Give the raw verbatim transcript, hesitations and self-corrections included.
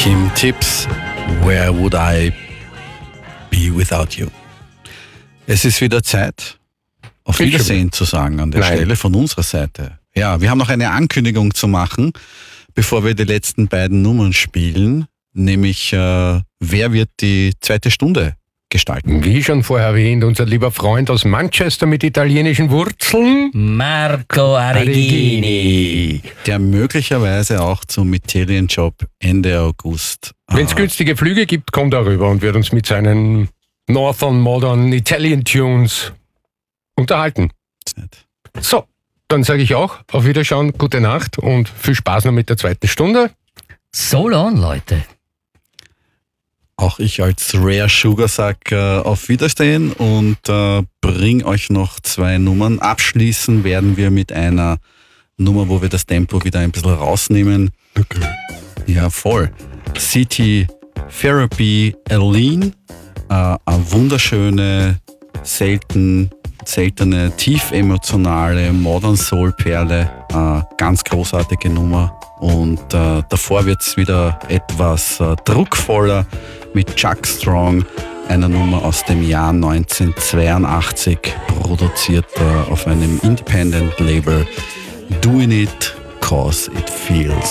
Kim Tips, Where Would I Be Without You? Es ist wieder Zeit, auf Wiedersehen zu sagen an der Nein. Stelle von unserer Seite. Ja, wir haben noch eine Ankündigung zu machen, bevor wir die letzten beiden Nummern spielen, nämlich äh, wer wird die zweite Stunde gestalten? Wie schon vorher erwähnt, unser lieber Freund aus Manchester mit italienischen Wurzeln, Marco Arrighini. Der möglicherweise auch zum Italienjob Ende August. Wenn es äh, günstige Flüge gibt, kommt er rüber und wird uns mit seinen Northern Modern Italian Tunes unterhalten. So, dann sage ich auch auf Wiederschauen, gute Nacht und viel Spaß noch mit der zweiten Stunde. So long, Leute. Auch ich als Rare Sugar sag äh, auf Wiedersehen und äh, bring euch noch zwei Nummern. Abschließen werden wir mit einer Nummer, wo wir das Tempo wieder ein bisschen rausnehmen. Okay. Ja, voll. City Therapy Aline, äh, eine wunderschöne, selten, seltene, tief emotionale Modern Soul Perle, äh, ganz großartige Nummer. Und äh, davor wird es wieder etwas äh, druckvoller mit Chuck Strong, einer Nummer aus dem Jahr neunzehnhundertzweiundachtzig, produziert äh, auf einem Independent Label, Doing It Cause It Feels